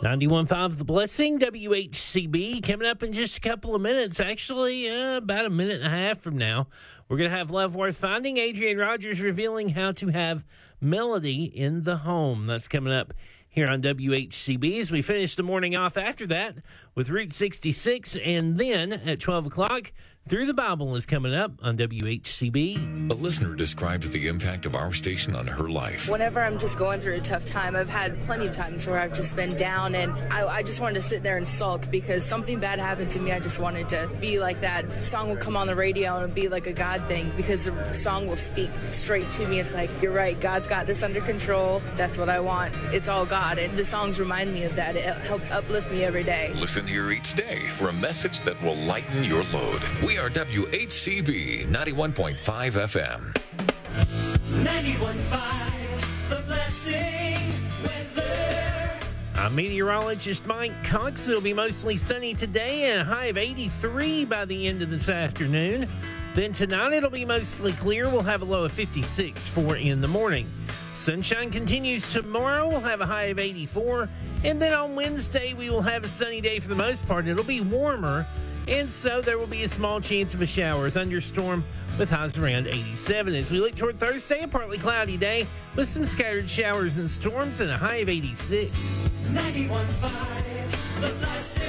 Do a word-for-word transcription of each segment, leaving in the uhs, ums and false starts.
ninety-one point five The Blessing, W H C B, coming up in just a couple of minutes. Actually, uh, about a minute and a half from now, we're going to have Love Worth Finding. Adrian Rogers revealing how to have melody in the home. That's coming up here on W H C B as we finish the morning off after that with Route sixty-six. And then at twelve o'clock, Through the Bible is coming up on W H C B. A listener describes the impact of our station on her life. Whenever I'm just going through a tough time, I've had plenty of times where I've just been down and I, I just wanted to sit there and sulk because something bad happened to me. I just wanted to be like that. The song will come on the radio and it'll be like a God thing because the song will speak straight to me. It's like, you're right, God's got this under control. That's what I want. It's all God. And the songs remind me of that. It helps uplift me every day. Listen here each day for a message that will lighten your load. We are W H C B ninety-one point five F M. ninety-one point five The Blessing weather. I'm meteorologist Mike Cox. It'll be mostly sunny today and a high of eighty-three by the end of this afternoon. Then tonight it'll be mostly clear. We'll have a low of fifty-six for in the morning. Sunshine continues tomorrow. We'll have a high of eighty-four. And then on Wednesday, we will have a sunny day for the most part. It'll be warmer. And so there will be a small chance of a shower, thunderstorm with highs around eighty-seven. As we look toward Thursday, a partly cloudy day with some scattered showers and storms and a high of eighty-six. ninety-one point five The Blessing.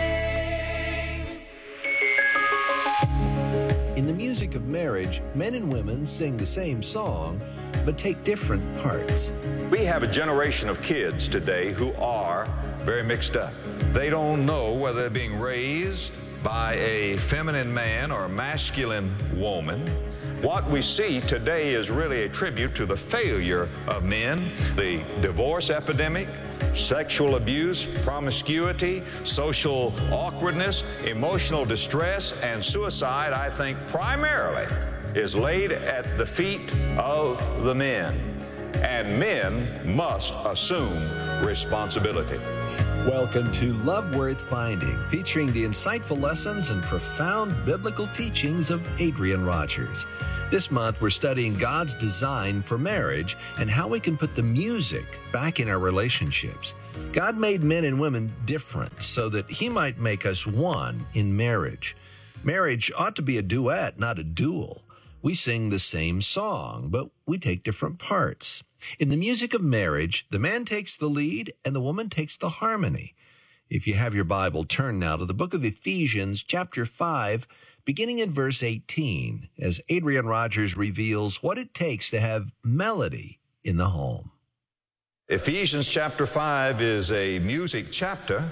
In the music of marriage, men and women sing the same song, but take different parts. We have a generation of kids today who are very mixed up. They don't know whether they're being raised by a feminine man or a masculine woman. What we see today is really a tribute to the failure of men, the divorce epidemic, sexual abuse, promiscuity, social awkwardness, emotional distress, and suicide, I think, primarily is laid at the feet of the men. And men must assume responsibility. Welcome to Love Worth Finding, featuring the insightful lessons and profound biblical teachings of Adrian Rogers. This month, we're studying God's design for marriage and how we can put the music back in our relationships. God made men and women different so that He might make us one in marriage. Marriage ought to be a duet, not a duel. We sing the same song, but we take different parts. In the music of marriage, the man takes the lead and the woman takes the harmony. If you have your Bible, turn now to the book of Ephesians, chapter five, beginning in verse eighteen, as Adrian Rogers reveals what it takes to have melody in the home. Ephesians chapter five is a music chapter,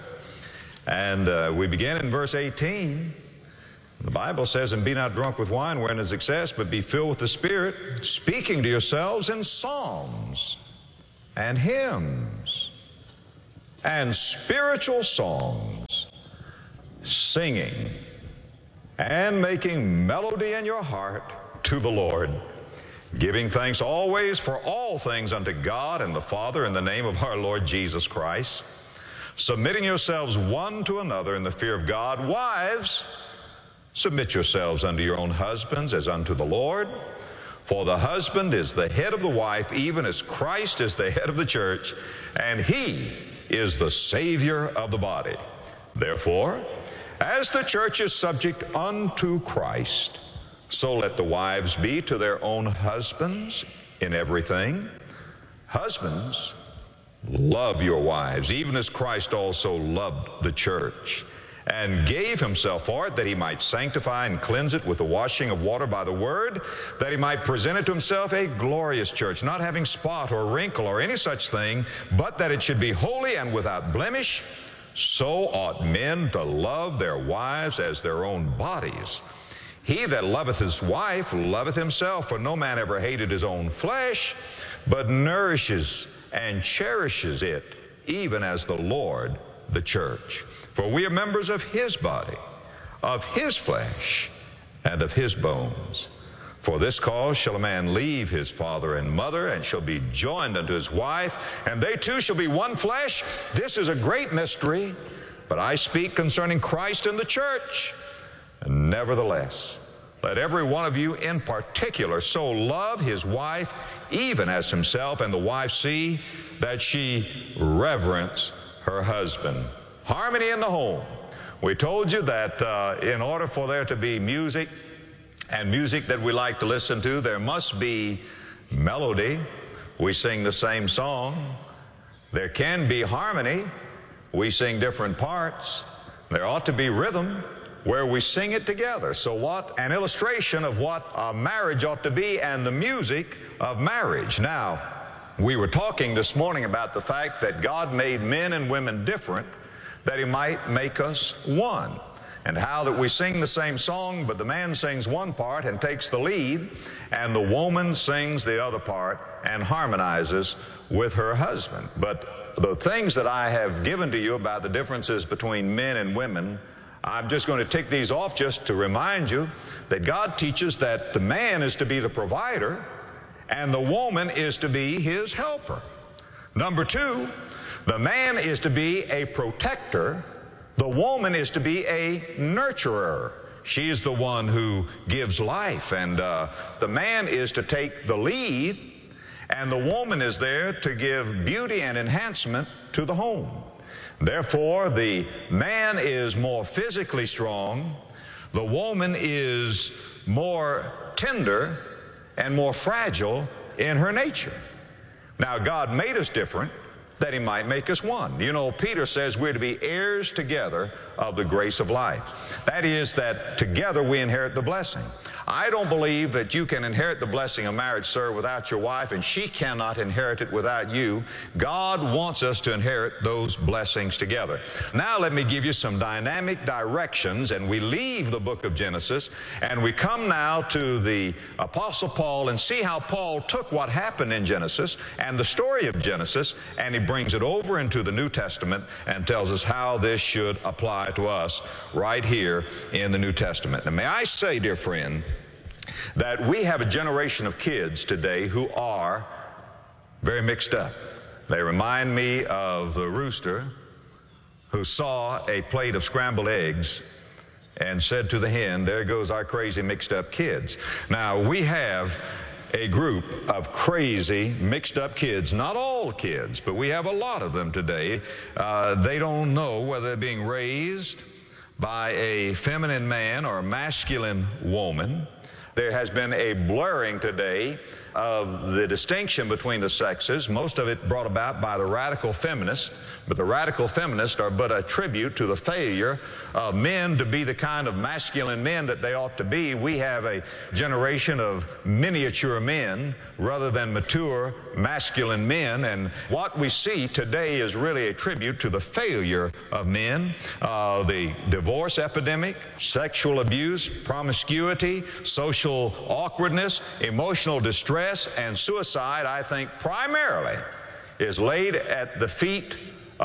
and uh, we begin in verse eighteen. The Bible says, and be not drunk with wine wherein is excess, but be filled with the Spirit, speaking to yourselves in psalms and hymns and spiritual songs, singing and making melody in your heart to the Lord, giving thanks always for all things unto God and the Father in the name of our Lord Jesus Christ, submitting yourselves one to another in the fear of God. Wives, submit yourselves unto your own husbands as unto the Lord. For the husband is the head of the wife, even as Christ is the head of the church, and He is the Savior of the body. Therefore, as the church is subject unto Christ, so let the wives be to their own husbands in everything. Husbands, love your wives, even as Christ also loved the church, and gave Himself for it, that He might sanctify and cleanse it with the washing of water by the word, that He might present it to Himself a glorious church, not having spot or wrinkle or any such thing, but that it should be holy and without blemish. So ought men to love their wives as their own bodies. He that loveth his wife loveth himself, for no man ever hated his own flesh, but nourishes and cherishes it, even as the Lord the church. For we are members of His body, of His flesh, and of His bones. For this cause shall a man leave his father and mother, and shall be joined unto his wife, and they two shall be one flesh. This is a great mystery, but I speak concerning Christ and the church. And nevertheless, let every one of you in particular so love his wife, even as himself, and the wife see that she reverence her husband. Harmony in the home. We told you that uh, in order for there to be music, and music that we like to listen to, there must be melody. We sing the same song. There can be harmony. We sing different parts. There ought to be rhythm where we sing it together. So what an illustration of what a marriage ought to be and the music of marriage. Now, we were talking this morning about the fact that God made men and women different, that He might make us one. And how that we sing the same song, but the man sings one part and takes the lead, and the woman sings the other part and harmonizes with her husband. But the things that I have given to you about the differences between men and women, I'm just going to tick these off just to remind you that God teaches that the man is to be the provider and the woman is to be his helper. Number two, the man is to be a protector. The woman is to be a nurturer. She's the one who gives life, and uh, the man is to take the lead, and the woman is there to give beauty and enhancement to the home. Therefore, the man is more physically strong, the woman is more tender and more fragile in her nature. Now, God made us different that He might make us one. You know, Peter says we're to be heirs together of the grace of life. That is, that together we inherit the blessing. I don't believe that you can inherit the blessing of marriage, sir, without your wife, and she cannot inherit it without you. God wants us to inherit those blessings together. Now let me give you some dynamic directions, and we leave the book of Genesis, and we come now to the Apostle Paul and see how Paul took what happened in Genesis and the story of Genesis, and he brings it over into the New Testament and tells us how this should apply to us right here in the New Testament. Now, may I say, dear friend, that we have a generation of kids today who are very mixed up. They remind me of the rooster who saw a plate of scrambled eggs and said to the hen, "There goes our crazy mixed up kids." Now, we have a group of crazy mixed up kids, not all kids, but we have a lot of them today. Uh, they don't know whether they're being raised by a feminine man or a masculine woman. There has been a blurring today of the distinction between the sexes, most of it brought about by the radical feminists, but the radical feminists are but a tribute to the failure of men to be the kind of masculine men that they ought to be. We have a generation of miniature men rather than mature masculine men, and what we see today is really a tribute to the failure of men. Uh, the divorce epidemic, sexual abuse, promiscuity, social awkwardness, emotional distress, and suicide, I think, primarily is laid at the feet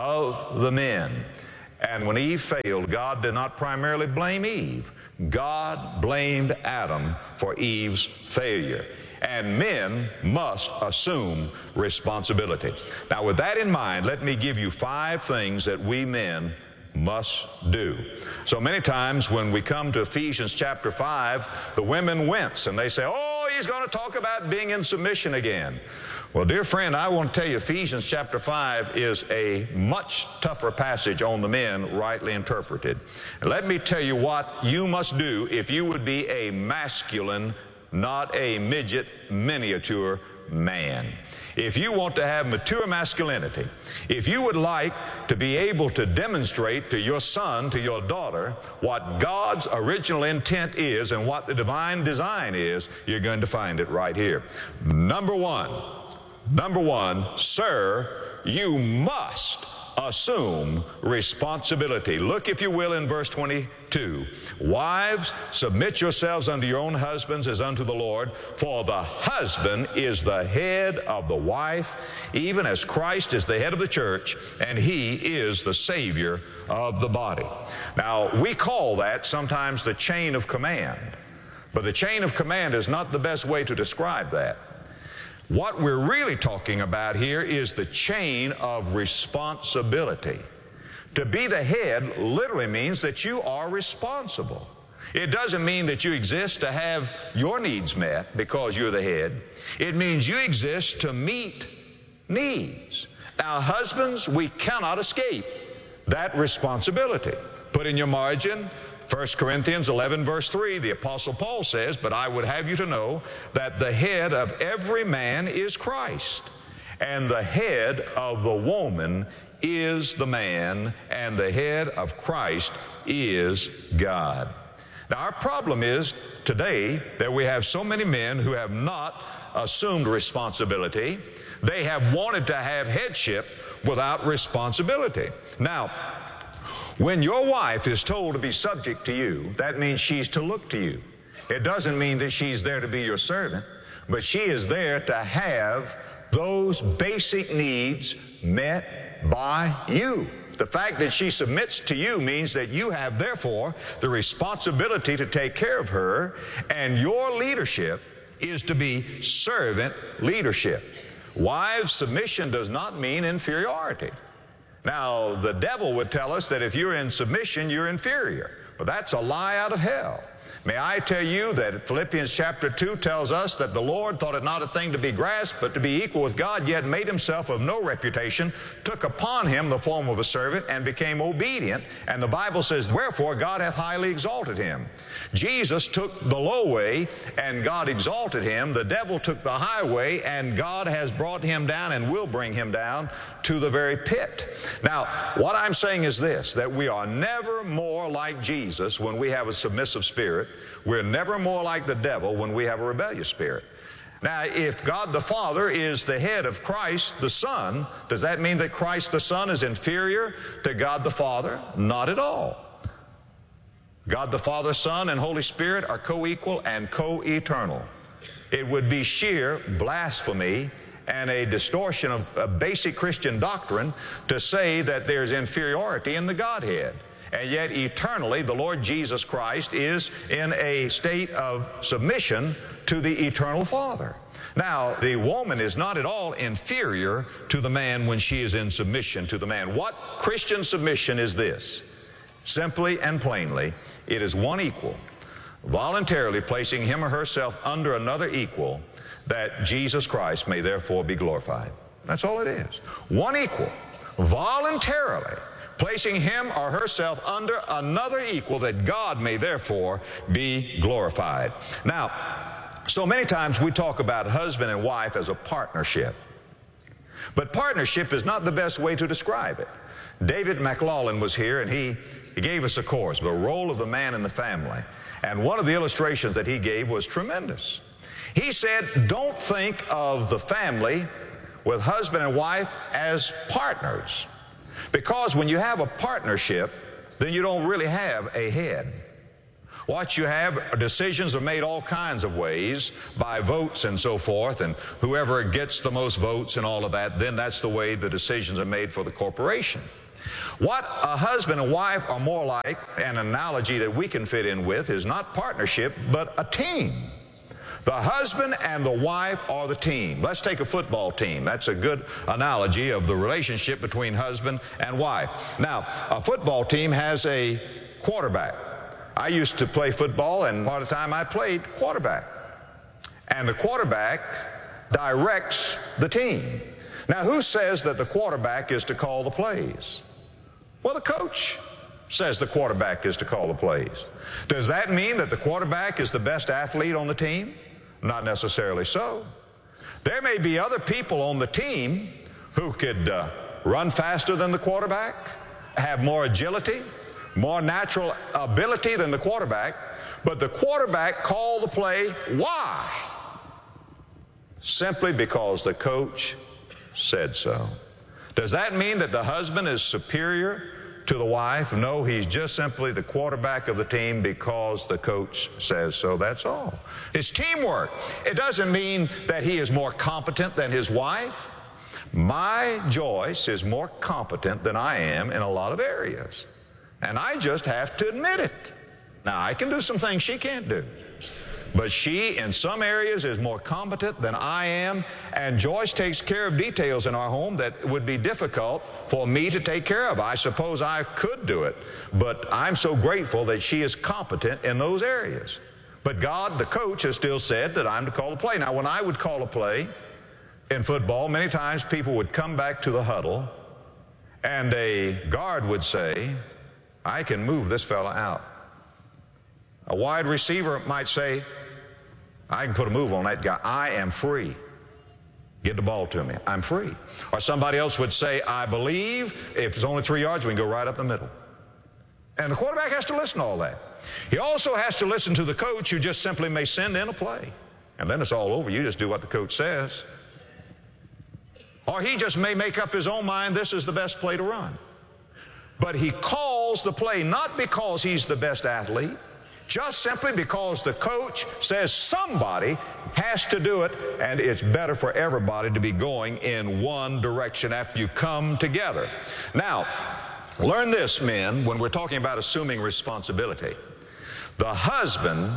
of the men. And when Eve failed, God did not primarily blame Eve. God blamed Adam for Eve's failure. And men must assume responsibility. Now, with that in mind, let me give you five things that we men must do. So many times when we come to Ephesians chapter five, the women wince and they say, "Oh, he's going to talk about being in submission again." Well, dear friend, I want to tell you Ephesians chapter five is a much tougher passage on the men, rightly interpreted. And let me tell you what you must do if you would be a masculine, not a midget, miniature man. If you want to have mature masculinity, if you would like to be able to demonstrate to your son, to your daughter, what God's original intent is and what the divine design is, you're going to find it right here. Number one, number one, sir, you must assume responsibility. Look, if you will, in verse twenty-two. Wives, submit yourselves unto your own husbands as unto the Lord, for the husband is the head of the wife, even as Christ is the head of the church, and he is the Savior of the body. Now, we call that sometimes the chain of command, but the chain of command is not the best way to describe that. What we're really talking about here is the chain of responsibility. To be the head literally means that you are responsible. It doesn't mean that you exist to have your needs met because you're the head. It means you exist to meet needs. Now, husbands, we cannot escape that responsibility. Put in your margin, First Corinthians eleven, verse three, the Apostle Paul says, "But I would have you to know that the head of every man is Christ, and the head of the woman is the man, and the head of Christ is God." Now, our problem is today that we have so many men who have not assumed responsibility. They have wanted to have headship without responsibility. Now, when your wife is told to be subject to you, that means she's to look to you. It doesn't mean that she's there to be your servant, but she is there to have those basic needs met by you. The fact that she submits to you means that you have, therefore, the responsibility to take care of her, and your leadership is to be servant leadership. Wives, submission does not mean inferiority. Now, the devil would tell us that if you're in submission, you're inferior. But that's a lie out of hell. May I tell you that Philippians chapter two tells us that the Lord thought it not a thing to be grasped, but to be equal with God, yet made himself of no reputation, took upon him the form of a servant, and became obedient. And the Bible says, "Wherefore God hath highly exalted him." Jesus took the low way, and God exalted him. The devil took the high way, and God has brought him down and will bring him down to the very pit. Now, what I'm saying is this, that we are never more like Jesus when we have a submissive spirit. We're never more like the devil when we have a rebellious spirit. Now, if God the Father is the head of Christ the Son, does that mean that Christ the Son is inferior to God the Father? Not at all. God the Father, Son, and Holy Spirit are co-equal and co-eternal. It would be sheer blasphemy and a distortion of, of basic Christian doctrine to say that there's inferiority in the Godhead. And yet eternally the Lord Jesus Christ is in a state of submission to the eternal Father. Now, the woman is not at all inferior to the man when she is in submission to the man. What Christian submission is this? Simply and plainly, it is one equal, voluntarily placing him or herself under another equal, that Jesus Christ may therefore be glorified. That's all it is. One equal, voluntarily placing him or herself under another equal, that God may therefore be glorified. Now, so many times we talk about husband and wife as a partnership. But partnership is not the best way to describe it. David McLaughlin was here, and he, he gave us a course, The Role of the Man in the Family. And one of the illustrations that he gave was tremendous. He said, don't think of the family with husband and wife as partners. Because when you have a partnership, then you don't really have a head. What you have, decisions are made all kinds of ways, by votes and so forth, and whoever gets the most votes and all of that, then that's the way the decisions are made for the corporation. What a husband and wife are more like, an analogy that we can fit in with, is not partnership, but a team. The husband and the wife are the team. Let's take a football team. That's a good analogy of the relationship between husband and wife. Now, a football team has a quarterback. I used to play football, and part of the time I played quarterback. And the quarterback directs the team. Now, who says that the quarterback is to call the plays? Well, the coach says the quarterback is to call the plays. Does that mean that the quarterback is the best athlete on the team? Not necessarily so. There may be other people on the team who could uh, run faster than the quarterback, have more agility, more natural ability than the quarterback, but the quarterback called the play. Why? Simply because the coach said so. Does that mean that the husband is superior to the wife? No, he's just simply the quarterback of the team because the coach says so. That's all. It's teamwork. It doesn't mean that he is more competent than his wife. My Joyce is more competent than I am in a lot of areas, and I just have to admit it. Now, I can do some things she can't do, but she, in some areas, is more competent than I am, and Joyce takes care of details in our home that would be difficult for me to take care of. I suppose I could do it, but I'm so grateful that she is competent in those areas. But God, the coach, has still said that I'm to call a play. Now, when I would call a play, In football, many times people would come back to the huddle and a guard would say, I can move this fella out. A wide receiver might say, I can put a move on that guy. I am free. Get the ball to me. I'm free. Or somebody else would say, I believe if it's only three yards, we can go right up the middle. And the quarterback has to listen to all that. He also has to listen to the coach, who just simply may send in a play. And then it's all over. You just do what the coach says. Or he just may make up his own mind, this is the best play to run. But he calls the play not because he's the best athlete, just simply because the coach says somebody has to do it, and it's better for everybody to be going in one direction after you come together. Now, learn this, men, when we're talking about assuming responsibility. The husband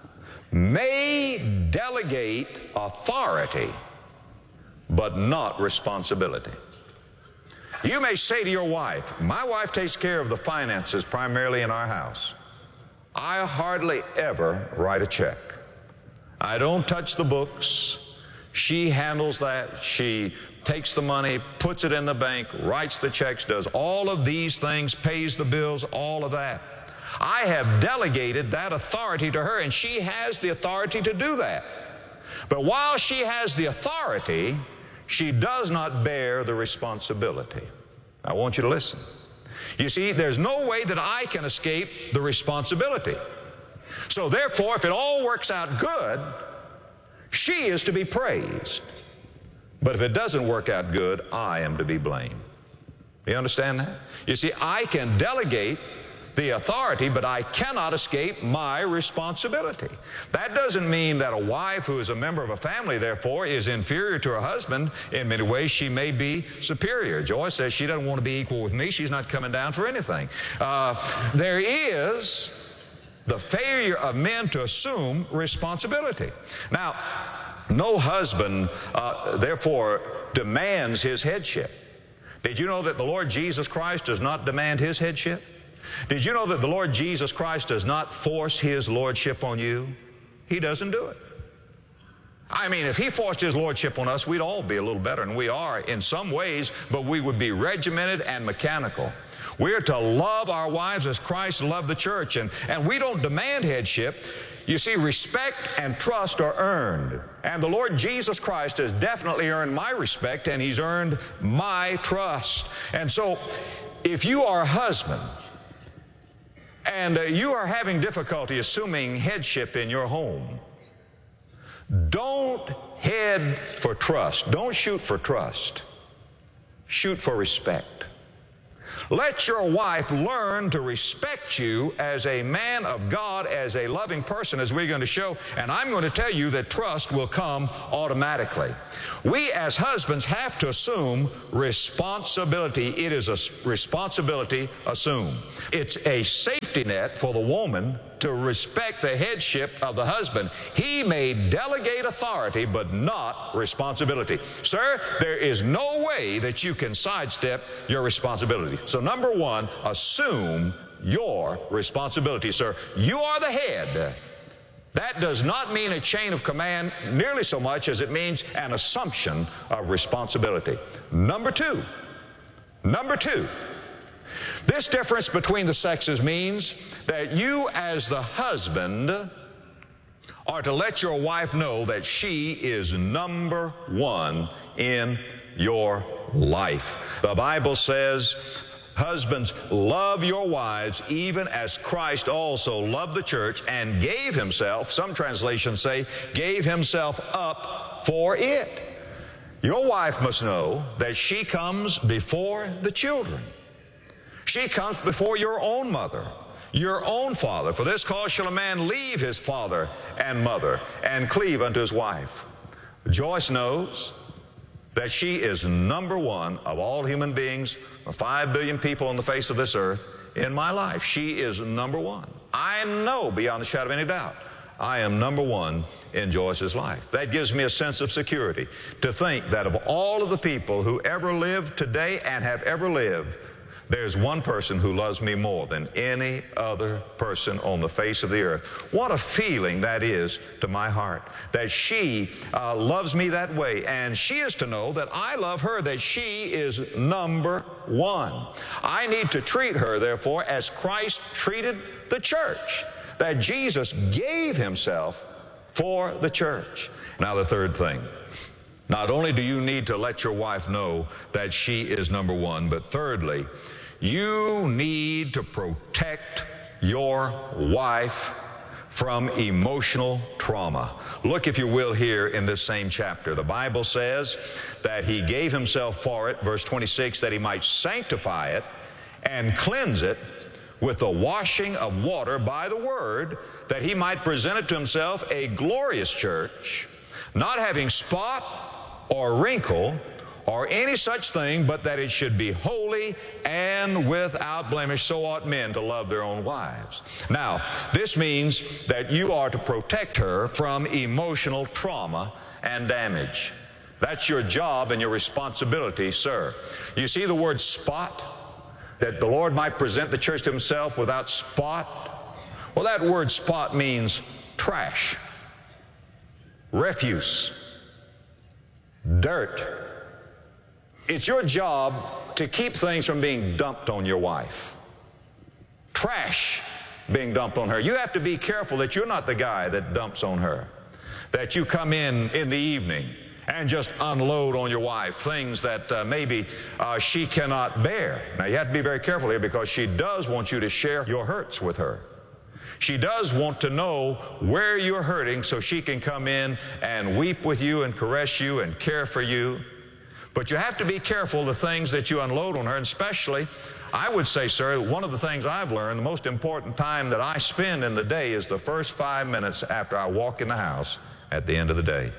may delegate authority, but not responsibility. You may say to your wife, my wife takes care of the finances primarily in our house. I hardly ever write a check. I don't touch the books. She handles that. She takes the money, puts it in the bank, writes the checks, does all of these things, pays the bills, all of that. I have delegated that authority to her, and she has the authority to do that. But while she has the authority, she does not bear the responsibility. I want you to listen. You see, there's no way that I can escape the responsibility. So therefore, if it all works out good, she is to be praised. But if it doesn't work out good, I am to be blamed. You understand that? You see, I can delegate the authority, but I cannot escape my responsibility. That doesn't mean that a wife who is a member of a family, therefore, is inferior to her husband. In many ways, she may be superior. Joyce says she doesn't want to be equal with me. She's not coming down for anything. Uh, there is the failure of men to assume responsibility. Now, no husband, uh, therefore, demands his headship. Did you know that the Lord Jesus Christ does not demand his headship? Did you know that the Lord Jesus Christ does not force his lordship on you? He doesn't do it. I mean, if he forced his lordship on us, we'd all be a little better, and we are in some ways, but we would be regimented and mechanical. We're to love our wives as Christ loved the church, and, and we don't demand headship. You see, respect and trust are earned. And the Lord Jesus Christ has definitely earned my respect, and he's earned my trust. And so, if you are a husband, and uh, you are having difficulty assuming headship in your home, don't head for trust. Don't shoot for trust. Shoot for respect. Let your wife learn to respect you as a man of God, as a loving person, as we're going to show. And I'm going to tell you that trust will come automatically. We as husbands have to assume responsibility. It is a responsibility assumed. It's a safety net for the woman to respect the headship of the husband. He may delegate authority, but not responsibility. Sir, there is no way that you can sidestep your responsibility. So number one, assume your responsibility, sir. You are the head. That does not mean a chain of command nearly so much as it means an assumption of responsibility. Number two, number two, this difference between the sexes means that you as the husband are to let your wife know that she is number one in your life. The Bible says, husbands, love your wives even as Christ also loved the church and gave himself, some translations say, gave himself up for it. Your wife must know that she comes before the children. She comes before your own mother, your own father. For this cause shall a man leave his father and mother and cleave unto his wife. Joyce knows that she is number one of all human beings, five billion people on the face of this earth, in my life. She is number one. I know beyond a shadow of any doubt, I am number one in Joyce's life. That gives me a sense of security to think that of all of the people who ever lived today and have ever lived, There's one person who loves me more than any other person on the face of the earth. What a feeling that is to my heart, that she uh, loves me that way. And she is to know that I love her, that she is number one. I need to treat her, therefore, as Christ treated the church, that Jesus gave himself for the church. Now, the third thing. Not only do you need to let your wife know that she is number one, but thirdly, you need to protect your wife from emotional trauma. Look, if you will, here in this same chapter. The Bible says that he gave himself for it, verse twenty-six, that he might sanctify it and cleanse it with the washing of water by the word, that he might present it to himself a glorious church, not having spot or wrinkle or any such thing, but that it should be holy and without blemish. So ought men to love their own wives. Now, this means that you are to protect her from emotional trauma and damage. That's your job and your responsibility, sir. You see the word spot, that the Lord might present the church to himself without spot? Well, that word spot means trash, refuse, dirt. It's your job to keep things from being dumped on your wife. Trash being dumped on her. You have to be careful that you're not the guy that dumps on her. That you come in in the evening and just unload on your wife things that uh, maybe uh, she cannot bear. Now, you have to be very careful here, because she does want you to share your hurts with her. She does want to know where you're hurting so she can come in and weep with you and caress you and care for you. But you have to be careful the things that you unload on her, and especially, I would say, sir, one of the things I've learned, the most important time that I spend in the day is the first five minutes after I walk in the house at the end of the day.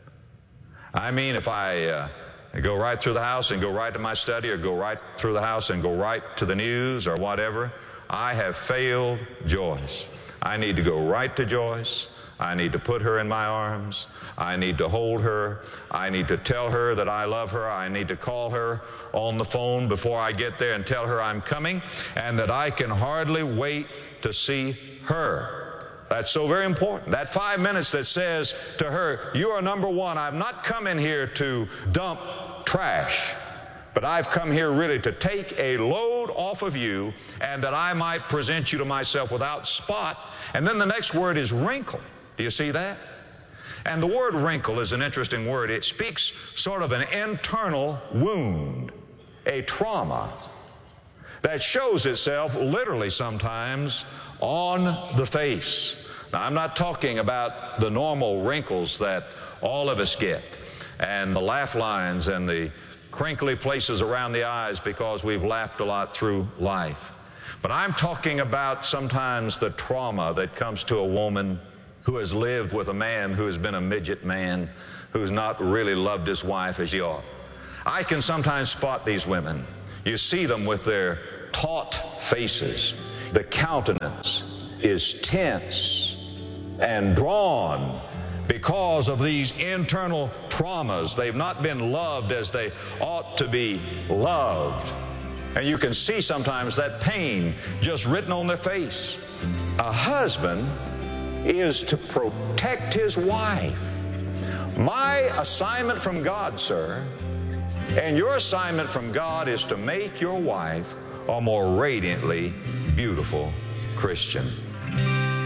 I mean, if I uh, go right through the house and go right to my study, or go right through the house and go right to the news or whatever, I have failed Joyce. I need to go right to Joyce. I need to put her in my arms. I need to hold her. I need to tell her that I love her. I need to call her on the phone before I get there and tell her I'm coming, and that I can hardly wait to see her. That's so very important. That five minutes that says to her, you are number one. I've not come in here to dump trash, but I've come here really to take a load off of you, and that I might present you to myself without spot. And then the next word is wrinkle. Do you see that? And the word wrinkle is an interesting word. It speaks sort of an internal wound, a trauma that shows itself literally sometimes on the face. Now, I'm not talking about the normal wrinkles that all of us get, and the laugh lines and the crinkly places around the eyes because we've laughed a lot through life. But I'm talking about sometimes the trauma that comes to a woman who has lived with a man who has been a midget man, who's not really loved his wife as he ought. I can sometimes spot these women. You see them with their taut faces. The countenance is tense and drawn because of these internal traumas. They've not been loved as they ought to be loved. And you can see sometimes that pain just written on their face. A husband is to protect his wife. My assignment from God, sir, and your assignment from God is to make your wife a more radiantly beautiful Christian.